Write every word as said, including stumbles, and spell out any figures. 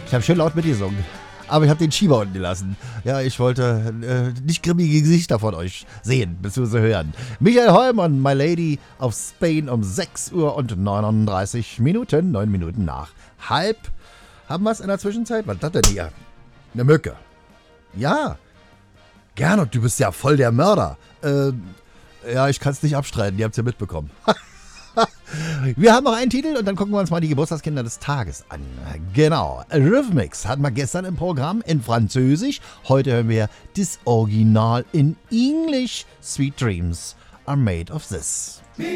Ich habe schön laut mitgesungen. Aber ich habe den Schieber unten gelassen. Ja, ich wollte äh, nicht grimmige Gesichter von euch sehen, bzw. hören. Michael Holm und My Lady auf Spain um sechs Uhr und neununddreißig Minuten. neun Minuten nach halb. Haben wir es in der Zwischenzeit? Was ist das denn hier? Eine Mücke. Ja. Gernot, du bist ja voll der Mörder. Äh, ja, ich kann es nicht abstreiten. Ihr habt es ja mitbekommen. Wir haben noch einen Titel und dann gucken wir uns mal die Geburtstagskinder des Tages an. Genau. Rhythmix hatten wir gestern im Programm in Französisch. Heute hören wir das Original in English. Sweet Dreams are made of this.